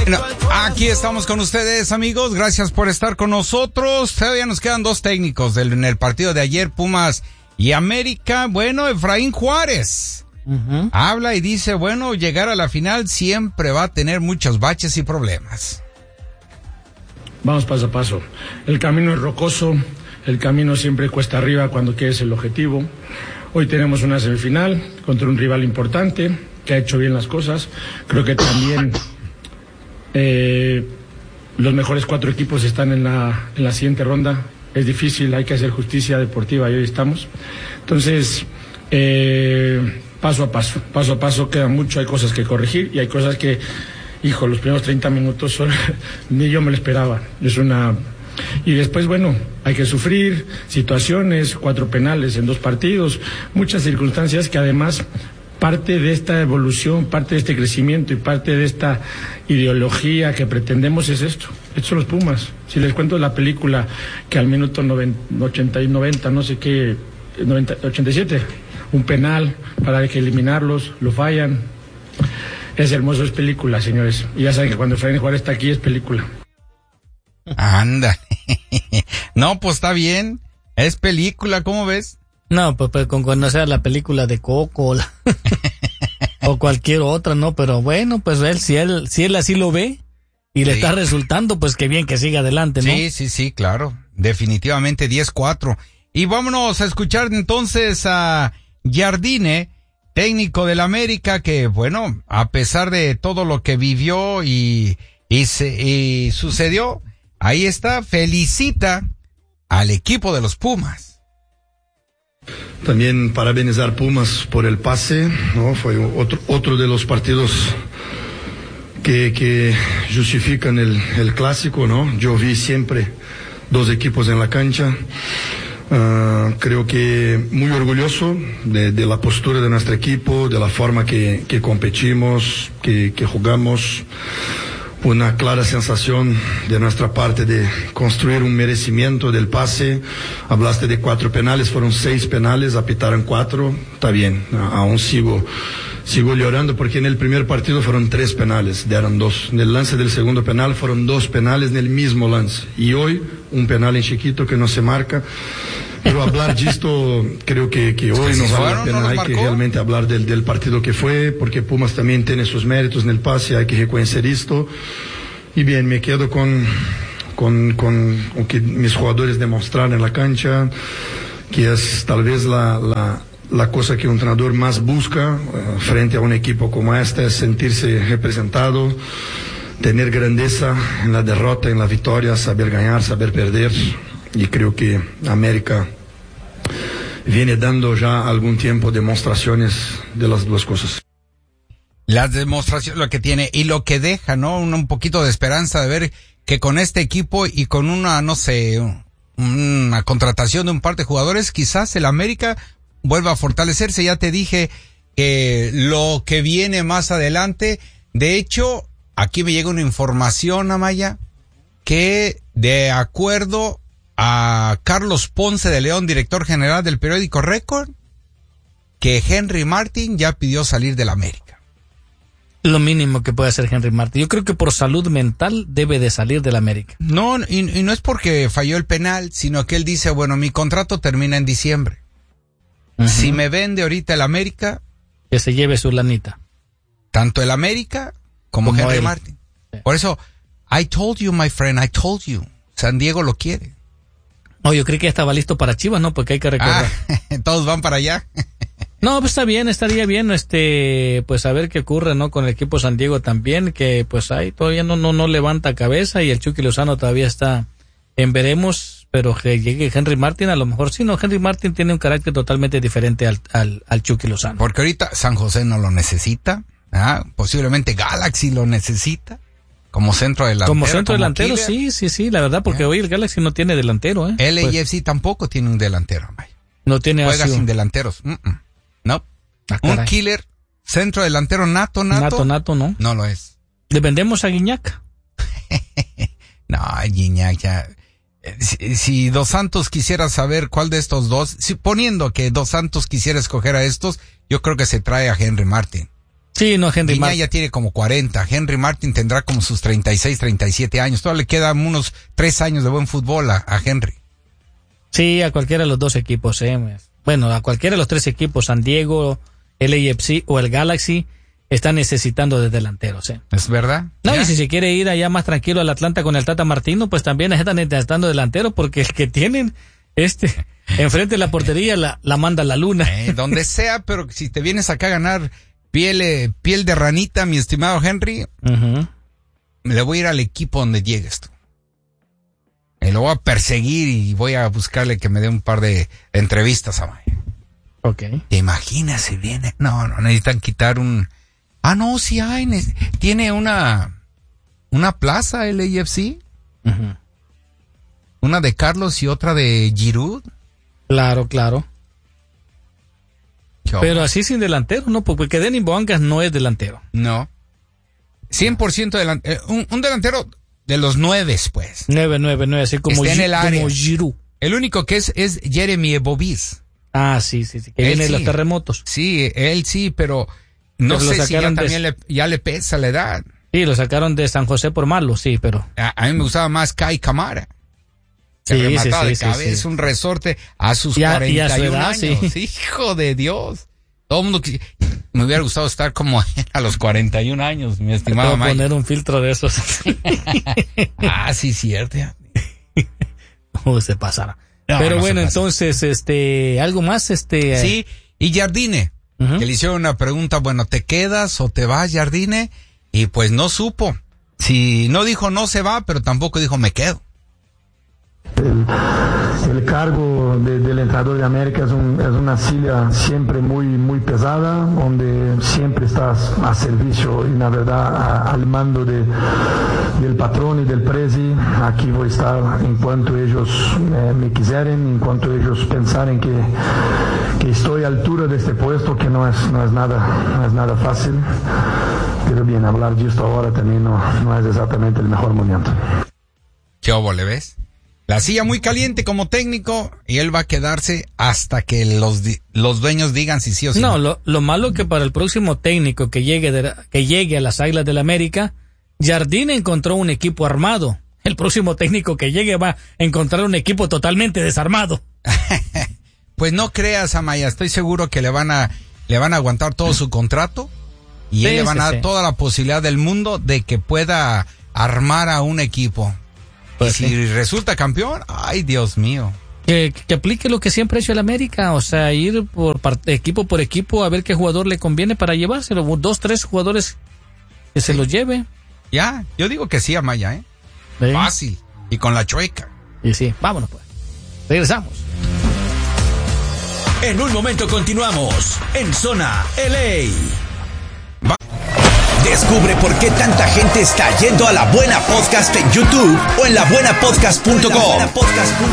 Bueno, aquí estamos con ustedes, amigos. Gracias por estar con nosotros. Todavía nos quedan dos técnicos en el partido de ayer, Pumas y América. Bueno, Efraín Juárez habla y dice, bueno, llegar a la final siempre va a tener muchos baches y problemas. Vamos paso a paso. El camino es rocoso, el camino siempre cuesta arriba cuando quieres el objetivo. Hoy tenemos una semifinal contra un rival importante que ha hecho bien las cosas. Creo que también los mejores 4 equipos están en la siguiente ronda. Es difícil, hay que hacer justicia deportiva y hoy estamos. Entonces, paso a paso queda mucho, hay cosas que corregir y hay cosas que, hijo, los primeros 30 minutos ni yo me lo esperaba. Y después, bueno, hay que sufrir situaciones, 4 penales en 2 partidos, muchas circunstancias que además parte de esta evolución, parte de este crecimiento y parte de esta ideología que pretendemos es esto. Estos son los Pumas. Si les cuento la película que al minuto 90, no sé qué, 87, un penal para que eliminarlos, lo fallan. Es hermoso, es película, señores. Y ya saben que cuando Efraín Juárez está aquí es película. Anda. No, pues está bien. Es película, ¿cómo ves? No, pues con cuando sea la película de Coco o cualquier otra, ¿no? Pero bueno, pues si él así lo ve y le está resultando, pues qué bien que siga adelante, ¿no? Sí, claro. Definitivamente 10-4. Y vámonos a escuchar entonces a Jardine, técnico del América, que bueno, a pesar de todo lo que vivió y sucedió, ahí está, felicita al equipo de los Pumas. También parabenizar Pumas por el pase, ¿no? Fue otro de los partidos que justifican el clásico, ¿no? Yo vi siempre 2 equipos en la cancha. Creo que muy orgulloso de la postura de nuestro equipo, de la forma que competimos, que jugamos. Una clara sensación de nuestra parte de construir un merecimiento del pase. Hablaste de 4 penales, fueron 6 penales, apitaron 4, está bien, aún sigo llorando porque en el primer partido fueron 3 penales, dieron 2. En el lance del segundo penal fueron 2 penales en el mismo lance. Y hoy, un penal en chiquito que no se marca. Pero hablar de esto, creo que hoy no vale la pena, hay que realmente hablar del partido que fue, porque Pumas también tiene sus méritos en el pase, hay que reconocer esto. Y bien, me quedo con lo que mis jugadores demostraron en la cancha, que es tal vez la cosa que un entrenador más busca frente a un equipo como este, es sentirse representado, tener grandeza en la derrota, en la victoria, saber ganar, saber perder. Y creo que América viene dando ya algún tiempo demostraciones de las 2 cosas. Las demostraciones, lo que tiene y lo que deja, ¿no? Un poquito de esperanza de ver que con este equipo y con una contratación de un par de jugadores, quizás el América vuelva a fortalecerse. Ya te dije que lo que viene más adelante, de hecho, aquí me llega una información, Amaya, que de acuerdo a Carlos Ponce de León, director general del periódico Récord, que Henry Martin ya pidió salir del América. Lo mínimo que puede hacer Henry Martin. Yo creo que por salud mental debe de salir del América. No, y no es porque falló el penal, sino que él dice, bueno, mi contrato termina en diciembre. Si me vende ahorita el América, que se lleve su lanita. Tanto el América como Henry él. Martin. Sí. Por eso, I told you, my friend, I told you. San Diego lo quiere. Oh, yo creí que ya estaba listo para Chivas, ¿no? Porque hay que recordar. Todos van para allá. No, pues está bien, estaría bien, pues a ver qué ocurre, ¿no? Con el equipo San Diego también, que pues ahí todavía no levanta cabeza y el Chucky Lozano todavía está en veremos, pero que llegue Henry Martin, a lo mejor sí, no, Henry Martin tiene un carácter totalmente diferente al Chucky Lozano. Porque ahorita San José no lo necesita, posiblemente Galaxy lo necesita. Como centro delantero. Como centro delantero, sí, la verdad, porque hoy el Galaxy no tiene delantero, LAFC pues tampoco tiene un delantero, May. No tiene Juega sin delanteros. No. Un killer, centro delantero nato, no. No lo es. ¿Le vendemos a Guiñac? No, Guiñac ya. Si Dos Santos quisiera saber cuál de estos dos, poniendo que Dos Santos quisiera escoger a estos, yo creo que se trae a Henry Martin. Sí, no, Henry Guiñá Martin ya tiene como 40. Henry Martin tendrá como sus 36, 37 años. Todavía le quedan unos 3 años de buen fútbol a Henry. Sí, a cualquiera de los dos equipos, Bueno, a cualquiera de los 3 equipos, San Diego, LAFC o el Galaxy, están necesitando de delanteros, ¿Es verdad? No, ¿Ya? y si se quiere ir allá más tranquilo al Atlanta con el Tata Martino, pues también están necesitando delanteros, porque el que tienen, enfrente de la portería la manda a la luna. Donde sea, pero si te vienes acá a ganar piel de ranita, mi estimado Henry, le voy a ir al equipo donde llegues tú. Lo voy a perseguir y voy a buscarle que me dé un par de entrevistas a Maya. Ok. ¿Te imaginas si viene? No, necesitan quitar un... Ah, no, sí hay. Tiene una plaza el AFC. Una de Carlos y otra de Giroud. Claro. Yo. Pero así sin delantero, ¿no? Porque Denis Boangas no es delantero. No. 100% delantero. Un delantero de los 9, pues. 9, así como, está en el área. Como Giroud. El único que es Jeremy Ebovis. Ah, sí, que viene de los terremotos. Sí, él sí, pero no sé si ya también ya le pesa la edad. Sí, lo sacaron de San José por malo, sí, pero... A mí me gustaba más Kai Kamara. Se remataba de cabeza, un resorte a sus 41 a su edad, años. Sí. Hijo de Dios. Todo el mundo me hubiera gustado estar como a los 41 años, mi estimado Mike. Poner un filtro de esos. Sí, cierto. Se pasará. Pero bueno, entonces, algo más, Sí, y Jardine, que le hicieron una pregunta, bueno, ¿te quedas o te vas, Jardine? Y pues no supo. Si no dijo no se va, pero tampoco dijo me quedo. El cargo del entrenador de América es una silla siempre muy pesada, donde siempre estás a servicio y la verdad al mando del patrón y del presi. Aquí voy a estar en cuanto ellos me quisieren, en cuanto ellos pensaren que estoy a altura de este puesto, que no es nada fácil. Pero bien, hablar de esto ahora también no es exactamente el mejor momento. ¿Qué obo le ves? La silla muy caliente como técnico y él va a quedarse hasta que los dueños digan si sí o si no. No, lo malo que para el próximo técnico que llegue a las Águilas del la América, Jardine encontró un equipo armado. El próximo técnico que llegue va a encontrar un equipo totalmente desarmado. Pues no creas, Amaya, estoy seguro que le van a aguantar todo su contrato y le van a dar toda la posibilidad del mundo de que pueda armar a un equipo. Pues si resulta campeón, ay, Dios mío. Que aplique lo que siempre ha hecho el América, o sea, ir equipo por equipo a ver qué jugador le conviene para llevárselo. 2, 3 jugadores que se los lleve. Ya, yo digo que sí, Amaya, ¿Sí? Fácil. Y con la chueca. Y sí, vámonos pues. Regresamos. En un momento continuamos en Zona LA. Descubre por qué tanta gente está yendo a La Buena Podcast en YouTube o en labuenapodcast.com.